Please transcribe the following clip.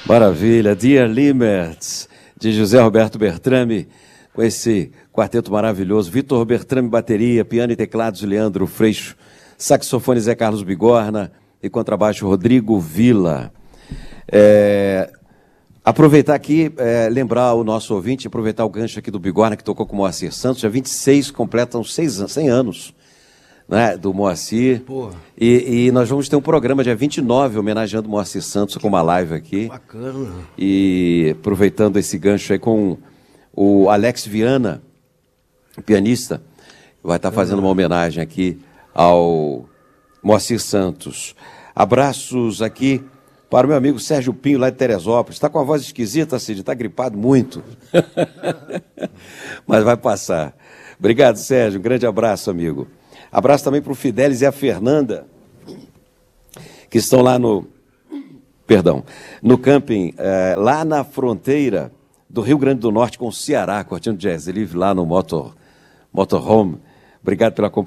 Maravilha, Dear Limits, de José Roberto Bertrame, com esse quarteto maravilhoso. Vitor Bertrame, bateria, piano e teclados, Leandro Freixo, saxofone Zé Carlos Bigorna e contrabaixo Rodrigo Vila. Aproveitar aqui, lembrar o nosso ouvinte, aproveitar o gancho aqui do Bigorna, que tocou com o Moacir Santos, já 26 completam 100 anos, né, do Moacir. E nós vamos ter um programa dia 29, homenageando o Moacir Santos com uma live aqui. Bacana. E aproveitando esse gancho aí com o Alex Viana, pianista, vai estar fazendo uma homenagem aqui ao Moacir Santos. Abraços aqui para o meu amigo Sérgio Pinho, lá de Teresópolis. Está com a voz esquisita, Cid, está gripado muito. Mas vai passar. Obrigado, Sérgio. Um grande abraço, amigo. Abraço também para o Fidelis e a Fernanda, que estão lá no camping, lá na fronteira do Rio Grande do Norte com o Ceará, curtindo jazz. Ele vive lá no motorhome. Obrigado pela companhia.